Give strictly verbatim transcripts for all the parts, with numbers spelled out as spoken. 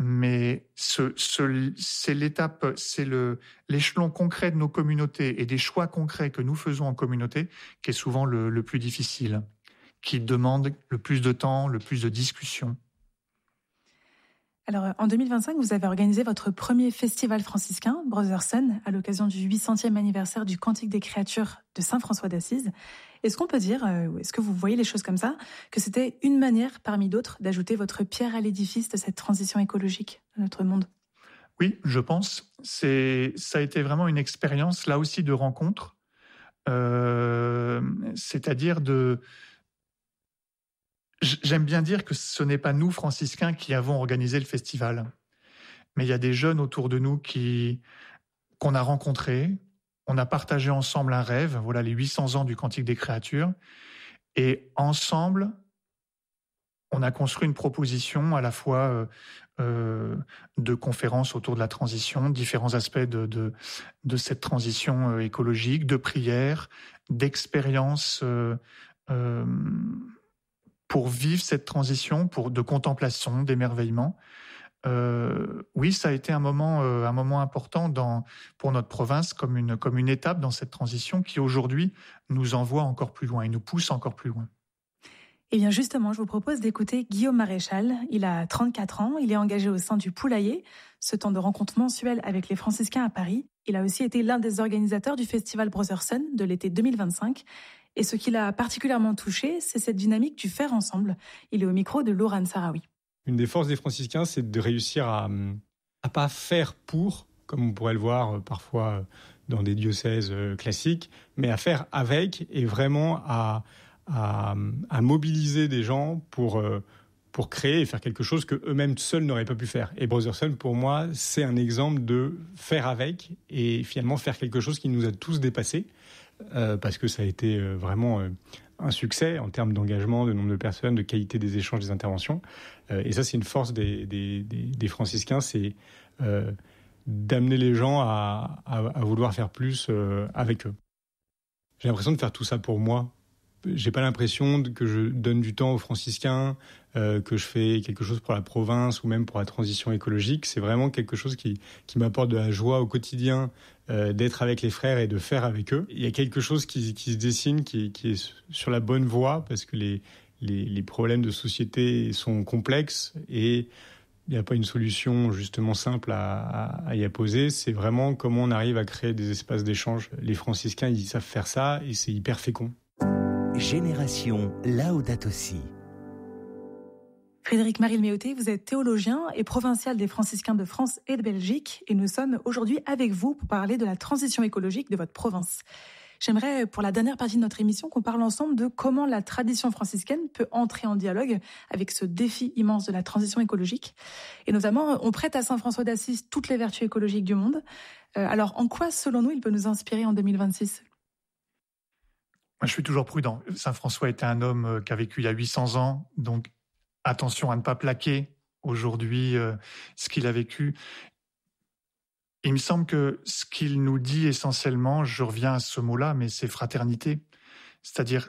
mais ce, ce, c'est l'étape, c'est le, l'échelon concret de nos communautés et des choix concrets que nous faisons en communauté qui est souvent le, le plus difficile, qui demande le plus de temps, le plus de discussion. Alors, en deux mille vingt-cinq, vous avez organisé votre premier festival franciscain, Brother Sun, à l'occasion du huit centième anniversaire du Cantique des créatures de Saint François d'Assise. Est-ce qu'on peut dire, euh, est-ce que vous voyez les choses comme ça, que c'était une manière parmi d'autres d'ajouter votre pierre à l'édifice de cette transition écologique de notre monde ? Oui, je pense. C'est, ça a été vraiment une expérience, là aussi, de rencontre, euh, c'est-à-dire de... J'aime bien dire que ce n'est pas nous, franciscains, qui avons organisé le festival. Mais il y a des jeunes autour de nous qui, qu'on a rencontrés. On a partagé ensemble un rêve, voilà les huit cents ans du Cantique des créatures. Et ensemble, on a construit une proposition à la fois euh, euh, de conférences autour de la transition, différents aspects de, de, de cette transition euh, écologique, de prières, d'expériences euh, euh, pour vivre cette transition, pour de contemplation, d'émerveillement. Euh, oui, ça a été un moment, euh, un moment important dans, pour notre province, comme une, comme une étape dans cette transition qui aujourd'hui nous envoie encore plus loin et nous pousse encore plus loin. Eh bien justement, je vous propose d'écouter Guillaume Maréchal. Il a trente-quatre ans, il est engagé au sein du Poulailler, ce temps de rencontre mensuel avec les franciscains à Paris. Il a aussi été l'un des organisateurs du festival Brother Sun de l'été deux mille vingt-cinq. Et ce qui l'a particulièrement touché, c'est cette dynamique du faire ensemble. Il est au micro de Laurent Sarawi. Une des forces des franciscains, c'est de réussir à à pas faire pour, comme on pourrait le voir parfois dans des diocèses classiques, mais à faire avec et vraiment à à, à mobiliser des gens pour pour créer et faire quelque chose que eux-mêmes seuls n'auraient pas pu faire. Et Brother Sun, pour moi, c'est un exemple de faire avec et finalement faire quelque chose qui nous a tous dépassés. Euh, parce que ça a été euh, vraiment euh, un succès en termes d'engagement, de nombre de personnes, de qualité des échanges, des interventions. Euh, et ça, c'est une force des, des, des, des franciscains, c'est euh, d'amener les gens à, à, à vouloir faire plus euh, avec eux. J'ai l'impression de faire tout ça pour moi. J'ai pas l'impression que je donne du temps aux franciscains, euh, que je fais quelque chose pour la province ou même pour la transition écologique. C'est vraiment quelque chose qui, qui m'apporte de la joie au quotidien, euh, d'être avec les frères et de faire avec eux. Il y a quelque chose qui, qui se dessine, qui, qui est sur la bonne voie, parce que les, les, les problèmes de société sont complexes et il n'y a pas une solution justement simple à, à, à y apposer. C'est vraiment comment on arrive à créer des espaces d'échange. Les franciscains, ils savent faire ça et c'est hyper fécond. Génération Laudato Si. Frédéric Marilméoté, vous êtes théologien et provincial des franciscains de France et de Belgique et nous sommes aujourd'hui avec vous pour parler de la transition écologique de votre province. J'aimerais, pour la dernière partie de notre émission, qu'on parle ensemble de comment la tradition franciscaine peut entrer en dialogue avec ce défi immense de la transition écologique. Et notamment, on prête à Saint François d'Assise toutes les vertus écologiques du monde. Alors, en quoi, selon nous, il peut nous inspirer en deux mille vingt-six ? Moi, je suis toujours prudent. Saint François était un homme qui a vécu il y a huit cents ans, donc attention à ne pas plaquer aujourd'hui euh, ce qu'il a vécu. Il me semble que ce qu'il nous dit essentiellement, je reviens à ce mot-là, mais c'est fraternité. C'est-à-dire,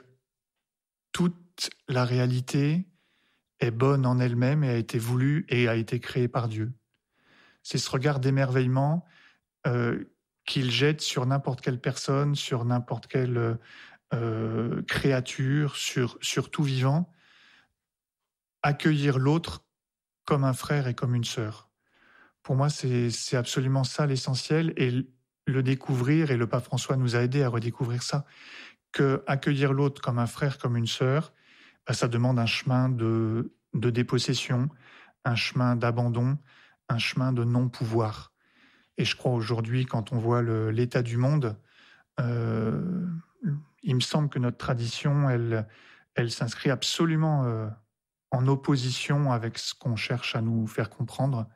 toute la réalité est bonne en elle-même et a été voulue et a été créée par Dieu. C'est ce regard d'émerveillement euh, qu'il jette sur n'importe quelle personne, sur n'importe quelle euh, créature, sur, sur tout vivant. Accueillir l'autre comme un frère et comme une sœur. Pour moi, c'est, c'est absolument ça l'essentiel, et le découvrir, et le pape François nous a aidés à redécouvrir ça, que accueillir l'autre comme un frère, comme une sœur, ben, ça demande un chemin de, de dépossession, un chemin d'abandon, un chemin de non-pouvoir. Et je crois aujourd'hui, quand on voit le, l'état du monde, euh, il me semble que notre tradition, elle, elle s'inscrit absolument euh, en opposition avec ce qu'on cherche à nous faire comprendre,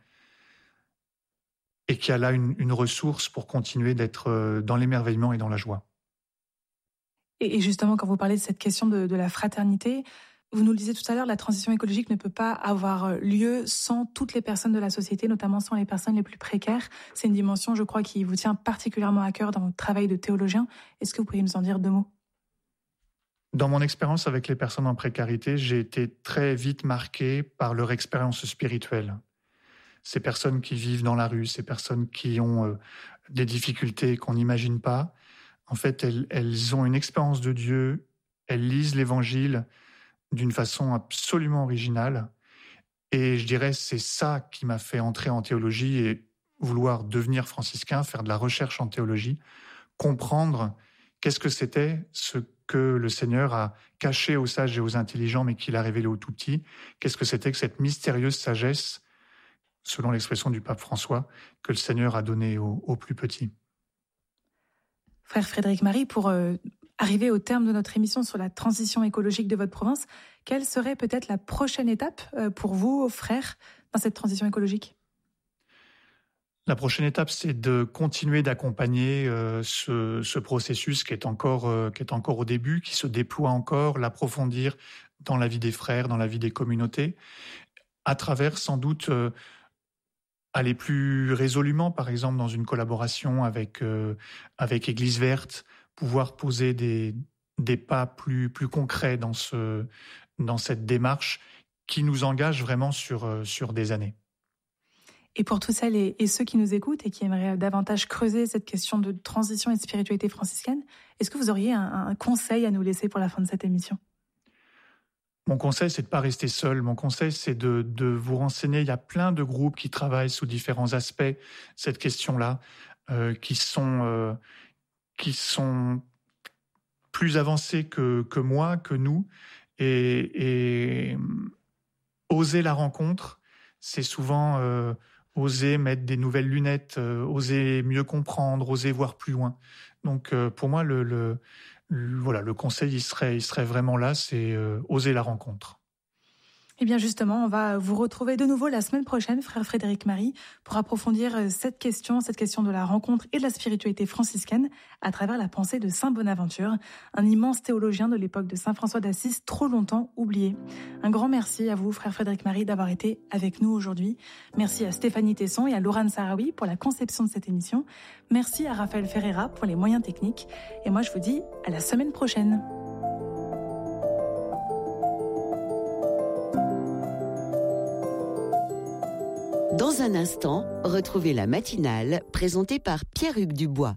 et qui a là une, une ressource pour continuer d'être dans l'émerveillement et dans la joie. Et justement, quand vous parlez de cette question de, de la fraternité, vous nous le disiez tout à l'heure, la transition écologique ne peut pas avoir lieu sans toutes les personnes de la société, notamment sans les personnes les plus précaires. C'est une dimension, je crois, qui vous tient particulièrement à cœur dans votre travail de théologien. Est-ce que vous pourriez nous en dire deux mots ? Dans mon expérience avec les personnes en précarité, j'ai été très vite marqué par leur expérience spirituelle. ces personnes qui vivent dans la rue, ces personnes qui ont euh, des difficultés qu'on n'imagine pas, en fait, elles, elles ont une expérience de Dieu, elles lisent l'Évangile d'une façon absolument originale. Et je dirais, c'est ça qui m'a fait entrer en théologie et vouloir devenir franciscain, faire de la recherche en théologie, comprendre qu'est-ce que c'était ce que le Seigneur a caché aux sages et aux intelligents, mais qu'il a révélé aux tout petits. Qu'est-ce que c'était que cette mystérieuse sagesse, selon l'expression du pape François, que le Seigneur a donnée aux, aux plus petits. Frère Frédéric Marie, pour euh, arriver au terme de notre émission sur la transition écologique de votre province, quelle serait peut-être la prochaine étape euh, pour vous, frères, dans cette transition écologique ? La prochaine étape, c'est de continuer d'accompagner euh, ce, ce processus qui est, encore, euh, qui est encore au début, qui se déploie encore, l'approfondir dans la vie des frères, dans la vie des communautés, à travers sans doute euh, aller plus résolument, par exemple, dans une collaboration avec, euh, avec Église Verte, pouvoir poser des, des pas plus, plus concrets dans, ce, dans cette démarche qui nous engage vraiment sur, euh, sur des années. Et pour tous celles et ceux qui nous écoutent et qui aimeraient davantage creuser cette question de transition et de spiritualité franciscaine, est-ce que vous auriez un, un conseil à nous laisser pour la fin de cette émission ? Mon conseil, c'est de ne pas rester seul. Mon conseil, c'est de, de vous renseigner. Il y a plein de groupes qui travaillent sous différents aspects cette question-là, euh, qui sont, euh, qui sont plus avancés que, que moi, que nous. Et, et oser la rencontre, c'est souvent... Euh, oser mettre des nouvelles lunettes, euh, oser mieux comprendre, oser voir plus loin. Donc euh, pour moi, le, le, le, voilà, le conseil, il serait, il serait vraiment là, c'est euh, oser la rencontre. Eh bien justement, on va vous retrouver de nouveau la semaine prochaine, frère Frédéric Marie, pour approfondir cette question, cette question de la rencontre et de la spiritualité franciscaine à travers la pensée de saint Bonaventure, un immense théologien de l'époque de saint François d'Assise, trop longtemps oublié. Un grand merci à vous, frère Frédéric Marie, d'avoir été avec nous aujourd'hui. Merci à Stéphanie Tesson et à Laurent Sarawi pour la conception de cette émission. Merci à Raphaël Ferreira pour les moyens techniques. Et moi, je vous dis à la semaine prochaine. Dans un instant, retrouvez la matinale présentée par Pierre-Hugues Dubois.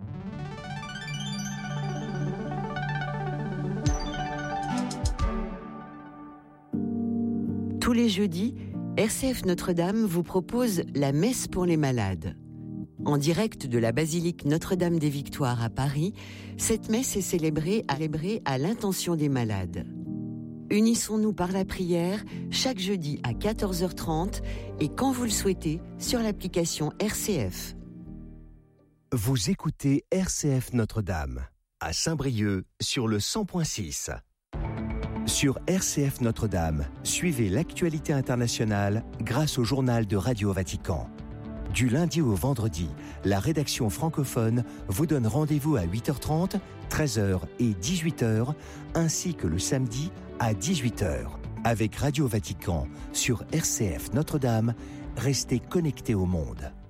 Tous les jeudis, R C F Notre-Dame vous propose la messe pour les malades. En direct de la basilique Notre-Dame des Victoires à Paris, cette messe est célébrée à, à l'intention des malades. Unissons-nous par la prière chaque jeudi à quatorze heures trente et quand vous le souhaitez sur l'application R C F. Vous écoutez R C F Notre-Dame à Saint-Brieuc sur le cent point six. Sur R C F Notre-Dame, suivez l'actualité internationale grâce au journal de Radio Vatican. Du lundi au vendredi, la rédaction francophone vous donne rendez-vous à huit heures trente, treize heures et dix-huit heures, ainsi que le samedi à dix-huit heures. Avec Radio Vatican sur R C F Notre-Dame, restez connectés au monde.